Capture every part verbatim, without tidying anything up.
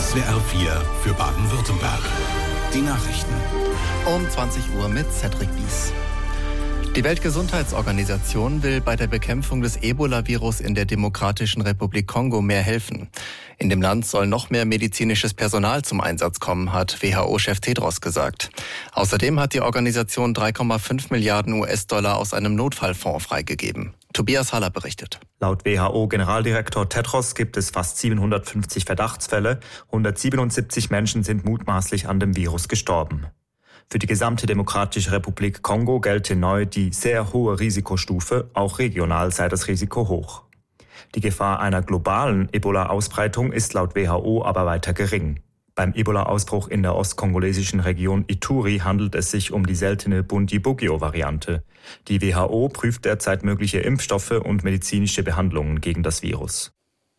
S W R vier für Baden-Württemberg. Die Nachrichten. Um zwanzig Uhr mit Cedric Bies. Die Weltgesundheitsorganisation will bei der Bekämpfung des Ebola-Virus in der Demokratischen Republik Kongo mehr helfen. In dem Land soll noch mehr medizinisches Personal zum Einsatz kommen, hat W H O-Chef Tedros gesagt. Außerdem hat die Organisation drei Komma fünf Milliarden U S-Dollar aus einem Notfallfonds freigegeben. Tobias Haller berichtet. Laut W H O-Generaldirektor Tedros gibt es fast siebenhundertfünfzig Verdachtsfälle. hundertsiebenundsiebzig Menschen sind mutmaßlich an dem Virus gestorben. Für die gesamte Demokratische Republik Kongo gelte neu die sehr hohe Risikostufe, auch regional sei das Risiko hoch. Die Gefahr einer globalen Ebola-Ausbreitung ist laut W H O aber weiter gering. Beim Ebola-Ausbruch in der ostkongolesischen Region Ituri handelt es sich um die seltene Bundibugyo-Variante. Die W H O prüft derzeit mögliche Impfstoffe und medizinische Behandlungen gegen das Virus.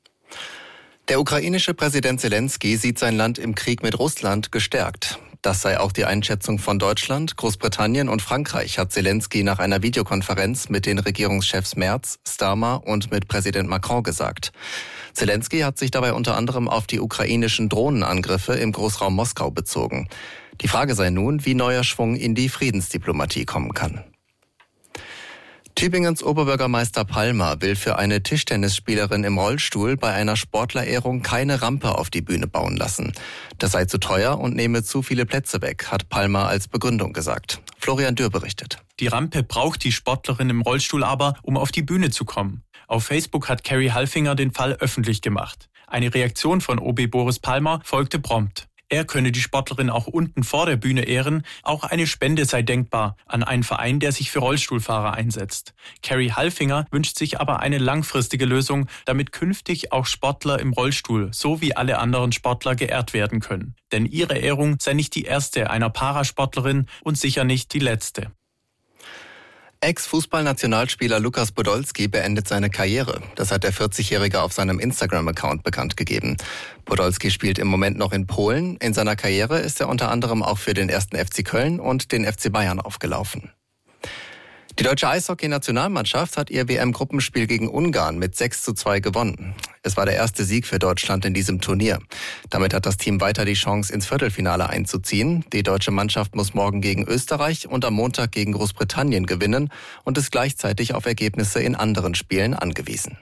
Der ukrainische Präsident Zelensky sieht sein Land im Krieg mit Russland gestärkt. Das sei auch die Einschätzung von Deutschland, Großbritannien und Frankreich, hat Zelensky nach einer Videokonferenz mit den Regierungschefs Merz, Starmer und mit Präsident Macron gesagt. Zelensky hat sich dabei unter anderem auf die ukrainischen Drohnenangriffe im Großraum Moskau bezogen. Die Frage sei nun, wie neuer Schwung in die Friedensdiplomatie kommen kann. Tübingens Oberbürgermeister Palmer will für eine Tischtennisspielerin im Rollstuhl bei einer Sportlerehrung keine Rampe auf die Bühne bauen lassen. Das sei zu teuer und nehme zu viele Plätze weg, hat Palmer als Begründung gesagt. Florian Dürr berichtet. Die Rampe braucht die Sportlerin im Rollstuhl aber, um auf die Bühne zu kommen. Auf Facebook hat Carrie Halfinger den Fall öffentlich gemacht. Eine Reaktion von O B Boris Palmer folgte prompt. Er könne die Sportlerin auch unten vor der Bühne ehren. Auch eine Spende sei denkbar an einen Verein, der sich für Rollstuhlfahrer einsetzt. Carrie Halfinger wünscht sich aber eine langfristige Lösung, damit künftig auch Sportler im Rollstuhl so wie alle anderen Sportler geehrt werden können. Denn ihre Ehrung sei nicht die erste einer Parasportlerin und sicher nicht die letzte. Ex-Fußballnationalspieler Lukas Podolski beendet seine Karriere. Das hat der vierzigjährige auf seinem Instagram-Account bekannt gegeben. Podolski spielt im Moment noch in Polen. In seiner Karriere ist er unter anderem auch für den ersten F C Köln und den F C Bayern aufgelaufen. Die deutsche Eishockey-Nationalmannschaft hat ihr W M-Gruppenspiel gegen Ungarn mit sechs zu zwei gewonnen. Es war der erste Sieg für Deutschland in diesem Turnier. Damit hat das Team weiter die Chance, ins Viertelfinale einzuziehen. Die deutsche Mannschaft muss morgen gegen Österreich und am Montag gegen Großbritannien gewinnen und ist gleichzeitig auf Ergebnisse in anderen Spielen angewiesen.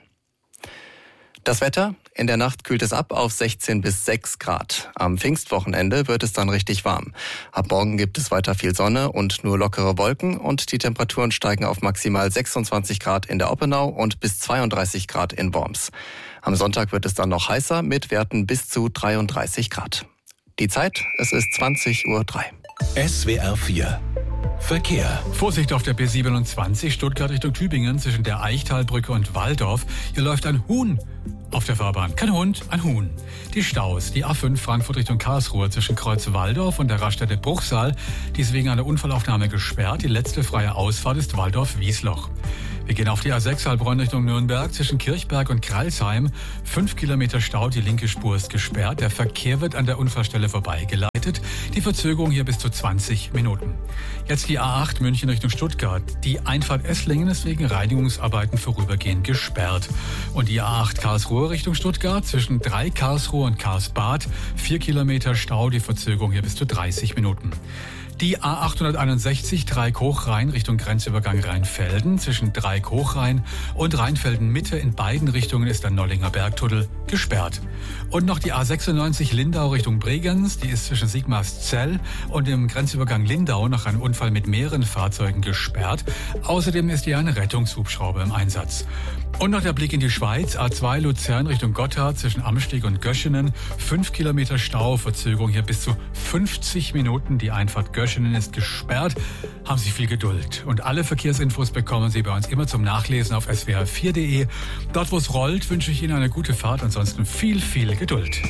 Das Wetter: In der Nacht kühlt es ab auf sechzehn bis sechs Grad. Am Pfingstwochenende wird es dann richtig warm. Ab morgen gibt es weiter viel Sonne und nur lockere Wolken und die Temperaturen steigen auf maximal sechsundzwanzig Grad in der Oppenau und bis zweiunddreißig Grad in Worms. Am Sonntag wird es dann noch heißer mit Werten bis zu dreiunddreißig Grad. Die Zeit: Es ist zwanzig Uhr drei. S W R vier Verkehr. Vorsicht auf der B siebenundzwanzig Stuttgart Richtung Tübingen zwischen der Eichtalbrücke und Walldorf. Hier läuft ein Huhn auf der Fahrbahn. Kein Hund, ein Huhn. Die Staus. Die A fünf Frankfurt Richtung Karlsruhe zwischen Kreuz Walldorf und der Raststätte Bruchsal. Die ist wegen einer Unfallaufnahme gesperrt. Die letzte freie Ausfahrt ist Walldorf-Wiesloch. Wir gehen auf die A sechs Heilbronn Richtung Nürnberg zwischen Kirchberg und Kralsheim. Fünf Kilometer Stau, die linke Spur ist gesperrt. Der Verkehr wird an der Unfallstelle vorbeigeleitet. Die Verzögerung hier bis zu zwanzig Minuten. Jetzt die A acht München Richtung Stuttgart. Die Einfahrt Esslingen ist wegen Reinigungsarbeiten vorübergehend gesperrt. Und die A acht Karlsruhe Richtung Stuttgart zwischen drei Karlsruhe und Karlsbad. Vier Kilometer Stau, die Verzögerung hier bis zu dreißig Minuten. Die A achthunderteinundsechzig Dreieck-Hochrhein Richtung Grenzübergang Rheinfelden zwischen Dreieck-Hochrhein und Rheinfelden-Mitte in beiden Richtungen ist der Nollinger Bergtunnel gesperrt. Und noch die A sechsundneunzig Lindau Richtung Bregenz, die ist zwischen Sigmarszell und dem Grenzübergang Lindau nach einem Unfall mit mehreren Fahrzeugen gesperrt. Außerdem ist hier ein Rettungshubschrauber im Einsatz. Und noch der Blick in die Schweiz, A zwei Luzern Richtung Gotthard zwischen Amsteg und Göschenen. Fünf Kilometer Stau, Verzögerung hier bis zu fünfzig Minuten. Die Einfahrt Göschenen ist gesperrt. Haben Sie viel Geduld. Und alle Verkehrsinfos bekommen Sie bei uns immer zum Nachlesen auf S W R vier punkt de. Dort, wo es rollt, wünsche ich Ihnen eine gute Fahrt. Ansonsten viel, viel Geduld.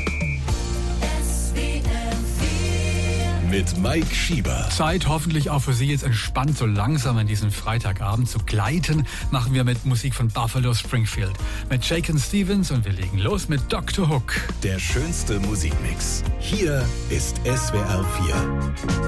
Mit Mike Schieber. Zeit hoffentlich auch für Sie jetzt entspannt so langsam in diesen Freitagabend zu gleiten. Machen wir mit Musik von Buffalo Springfield. Mit Shakin' Stevens und wir legen los mit Doktor Hook. Der schönste Musikmix. Hier ist S W R vier.